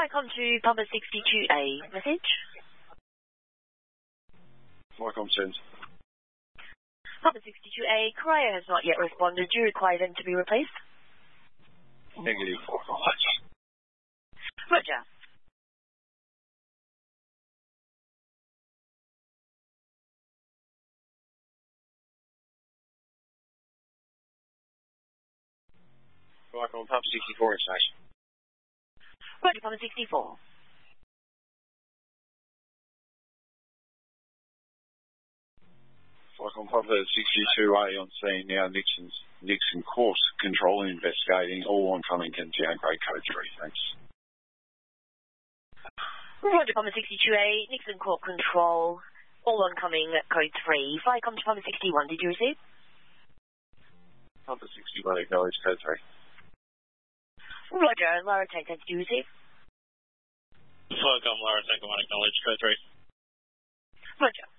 Vicom to Papa 62A. Message? Vicom sends. Papa 62A, courier has not yet responded. Do you require them to be replaced? Negative. Roger. Vicom Papa 64 in station. Roger, Papa 64. Vicom Papa 62A on scene now. Nixon Court control and investigating. All oncoming can downgrade code 3. Thanks. Roger, Papa 62A, Nixon Court Control, all oncoming code 3. Vicom to Papa 61, did you receive? Papa 61 acknowledge code 3. Roger, Lara Tanker, did you receive? Vicom Lara Tanker 1 acknowledge code 3. Roger.